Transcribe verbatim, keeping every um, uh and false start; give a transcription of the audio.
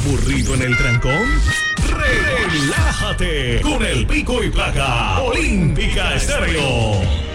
¿Aburrido en el trancón? Relájate con el pico y placa Olímpica Estéreo.